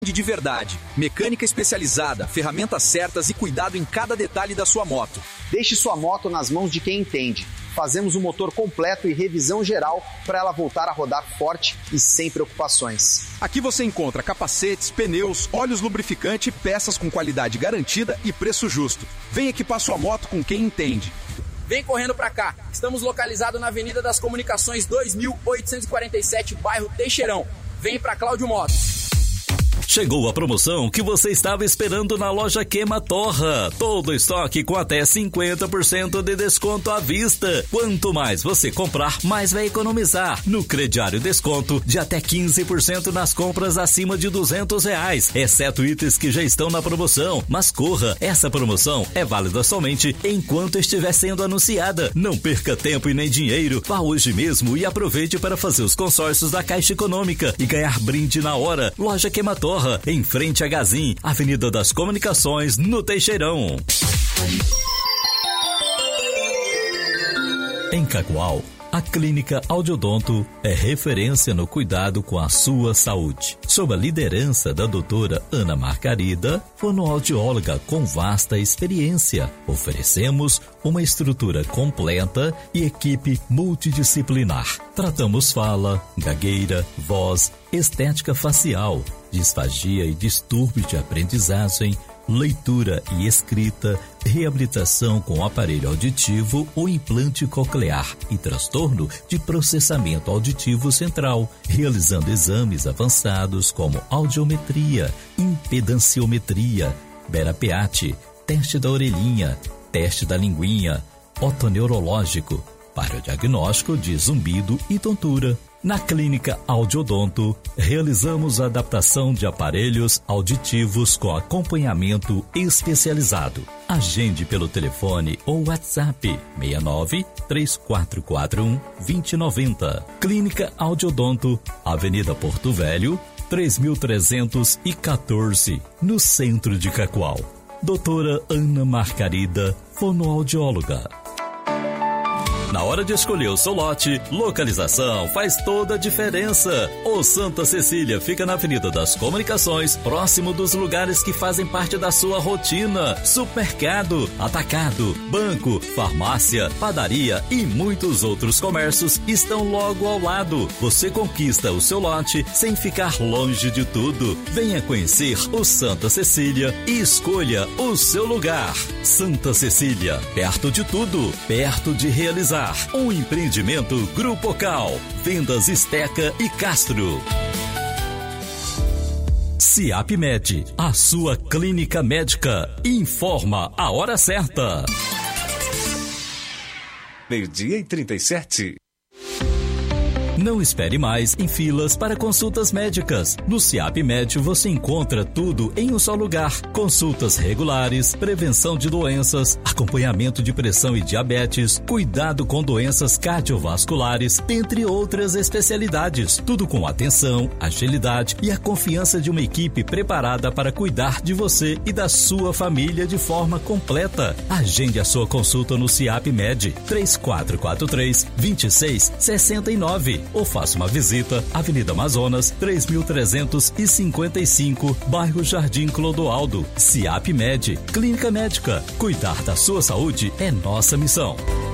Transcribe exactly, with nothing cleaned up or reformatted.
De verdade, mecânica especializada, ferramentas certas e cuidado em cada detalhe da sua moto. Deixe sua moto nas mãos de quem entende. Fazemos um motor completo e revisão geral para ela voltar a rodar forte e sem preocupações. Aqui você encontra capacetes, pneus, óleos lubrificante, peças com qualidade garantida e preço justo. Vem equipar sua moto com quem entende. Vem correndo pra cá. Estamos localizados na Avenida das Comunicações dois mil oitocentos e quarenta e sete, bairro Teixeirão. Vem pra Cláudio Motos. Chegou a promoção que você estava esperando na loja Queima Torra. Todo estoque com até cinquenta por cento de desconto à vista. Quanto mais você comprar, mais vai economizar. No crediário desconto de até quinze por cento nas compras acima de duzentos reais, exceto itens que já estão na promoção. Mas corra, essa promoção é válida somente enquanto estiver sendo anunciada. Não perca tempo e nem dinheiro. Vá hoje mesmo e aproveite para fazer os consórcios da Caixa Econômica e ganhar brinde na hora. Loja Queima Torra, em frente a Gazin, Avenida das Comunicações, no Teixeirão. Em Cacoal, a Clínica Audiodonto é referência no cuidado com a sua saúde. Sob a liderança da doutora Ana Margarida, fonoaudióloga com vasta experiência, oferecemos uma estrutura completa e equipe multidisciplinar. Tratamos fala, gagueira, voz, estética facial, disfagia e distúrbios de aprendizagem, leitura e escrita, reabilitação com aparelho auditivo ou implante coclear e transtorno de processamento auditivo central, realizando exames avançados como audiometria, impedanciometria, berapeate, teste da orelhinha, teste da linguinha, otoneurológico, para o diagnóstico de zumbido e tontura. Na Clínica Audiodonto, realizamos a adaptação de aparelhos auditivos com acompanhamento especializado. Agende pelo telefone ou WhatsApp seis nove, três quatro quatro um, dois zero nove zero. Clínica Audiodonto, Avenida Porto Velho, três mil trezentos e quatorze, no centro de Cacoal. Doutora Ana Margarida, fonoaudióloga. Na hora de escolher o seu lote, localização faz toda a diferença. O Santa Cecília fica na Avenida das Comunicações, próximo dos lugares que fazem parte da sua rotina. Supermercado, atacado, banco, farmácia, padaria e muitos outros comércios estão logo ao lado. Você conquista o seu lote sem ficar longe de tudo. Venha conhecer o Santa Cecília e escolha o seu lugar. Santa Cecília, perto de tudo, perto de realizar. Um empreendimento Grupo Cal, Vendas Esteca e Castro. Ciapmed, a sua clínica médica, informa a hora certa. Meio-dia e trinta e sete. Não espere mais em filas para consultas médicas. No Ciapmed você encontra tudo em um só lugar. Consultas regulares, prevenção de doenças, acompanhamento de pressão e diabetes, cuidado com doenças cardiovasculares, dentre outras especialidades. Tudo com atenção, agilidade e a confiança de uma equipe preparada para cuidar de você e da sua família de forma completa. Agende a sua consulta no Ciapmed três quatro quatro três, dois seis seis nove. Ou faça uma visita, Avenida Amazonas, três mil trezentos e cinquenta e cinco, bairro Jardim Clodoaldo. Ciapmed, Clínica Médica. Cuidar da sua saúde é nossa missão.